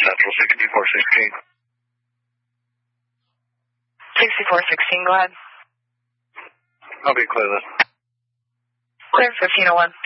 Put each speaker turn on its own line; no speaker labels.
Central, 6416.
6416, go ahead.
I'll be clear then.
Clear 1501.